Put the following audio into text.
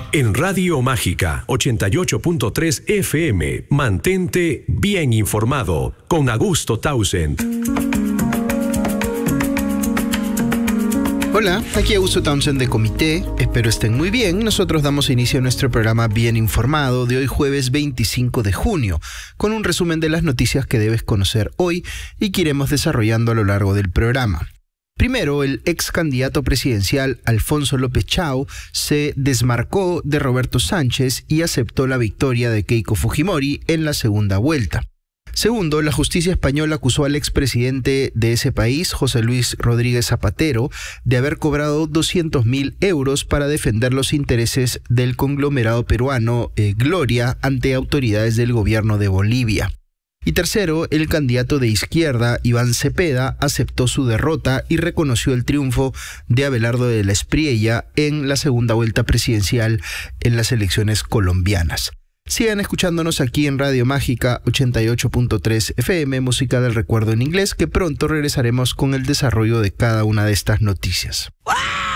En Radio Mágica 88.3 FM, mantente bien informado con Augusto Townsend. Hola, aquí Augusto Townsend de Comité, espero estén muy bien. Nosotros damos inicio a nuestro programa Bien Informado de hoy jueves 25 de junio, con un resumen de las noticias que debes conocer hoy y que iremos desarrollando a lo largo del programa. Primero, el ex candidato presidencial Alfonso López Chao se desmarcó de Roberto Sánchez y aceptó la victoria de Keiko Fujimori en la segunda vuelta. Segundo, la justicia española acusó al expresidente de ese país, José Luis Rodríguez Zapatero, de haber cobrado 200.000 euros para defender los intereses del conglomerado peruano Gloria ante autoridades del gobierno de Bolivia. Y tercero, el candidato de izquierda, Iván Cepeda, aceptó su derrota y reconoció el triunfo de Abelardo de la Espriella en la segunda vuelta presidencial en las elecciones colombianas. Sigan escuchándonos aquí en Radio Mágica 88.3 FM, música del recuerdo en inglés, que pronto regresaremos con el desarrollo de cada una de estas noticias.